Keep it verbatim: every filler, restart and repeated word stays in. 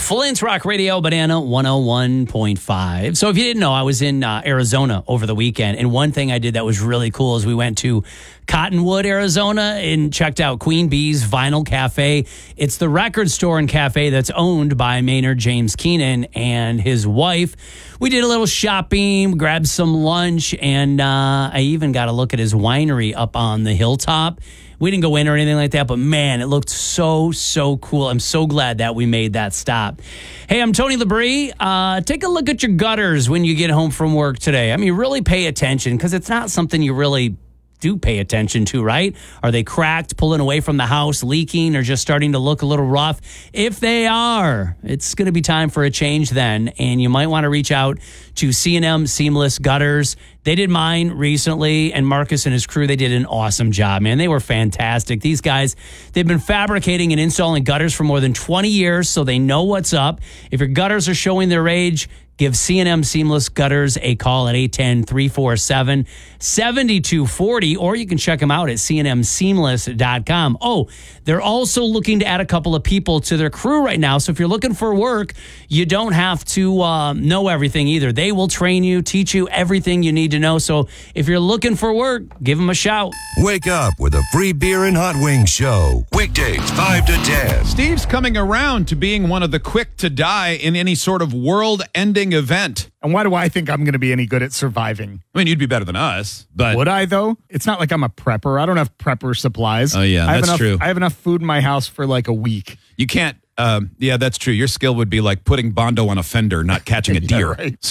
Flint's Rock Radio, Banana one oh one point five. So if you didn't know, I was in uh, Arizona over the weekend. And one thing I did that was really cool is we went to Cottonwood, Arizona, and checked out Queen Bee's Vinyl Cafe. It's the record store and cafe that's owned by Maynard James Keenan and his wife. We did a little shopping, grabbed some lunch, and uh, I even got a look at his winery up on the hilltop. We didn't go in or anything like that, but man, it looked so, so cool. I'm so glad that we made that stop. Hey, I'm Tony Labrie. Uh, take a look at your gutters when you get home from work today. I mean, really pay attention because it's not something you really do pay attention to, right? Are they cracked, pulling away from the house, leaking, or just starting to look a little rough? If they are, it's going to be time for a change then, and you might want to reach out to C and M Seamless Gutters. They did mine recently, and Marcus and his crew, they did an awesome job, man. They were fantastic. These guys, they've been fabricating and installing gutters for more than twenty years, so they know what's up. If your gutters are showing their age, give C and M Seamless Gutters a call at eight one zero, three four seven, seven two four zero, or you can check them out at C and M seamless dot com. Oh, they're also looking to add a couple of people to their crew right now, so if you're looking for work, you don't have to uh, know everything either. They will train you, teach you everything you need to know, so if you're looking for work, give them a shout. Wake up with a free beer and hot wings show. Weekdays, five to ten. Steve's coming around to being one of the quick to die in any sort of world-ending event. And why do I think I'm going to be any good at surviving? I mean, you'd be better than us, but... Would I, though? It's not like I'm a prepper. I don't have prepper supplies. Oh, yeah, I have that's enough, true. I have enough food in my house for like a week. You can't... Um, yeah, that's true. Your skill would be like putting Bondo on a fender, not catching a Yeah, deer. right.